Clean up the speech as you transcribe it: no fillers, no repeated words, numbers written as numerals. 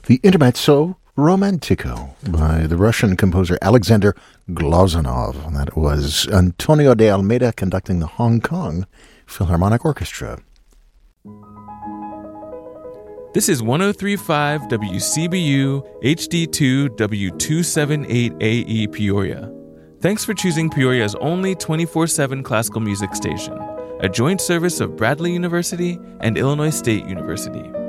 the Intermezzo Romantico by the Russian composer Alexander Glazunov. And that was Antonio de Almeida conducting the Hong Kong Philharmonic Orchestra. This is 103.5 WCBU HD2 W278AE Peoria. Thanks for choosing Peoria's only 24/7 classical music station, a joint service of Bradley University and Illinois State University.